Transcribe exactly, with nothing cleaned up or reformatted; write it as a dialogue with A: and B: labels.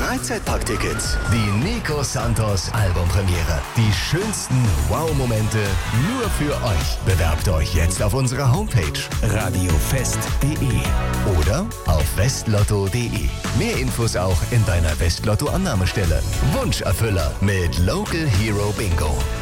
A: Freizeitparktickets. Die Nico Santos Albumpremiere. Die schönsten Wow-Momente nur für euch. Bewerbt euch jetzt auf unserer Homepage radiofest punkt de oder auf westlotto punkt de. Mehr Infos auch in deiner Westlotto-Annahmestelle. Wunscherfüller mit Local Hero Bingo.